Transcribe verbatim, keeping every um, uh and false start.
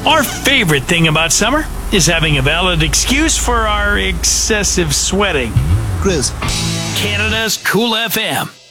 Our favorite thing about summer is having a valid excuse for our excessive sweating. Chris. Canada's Cool F M.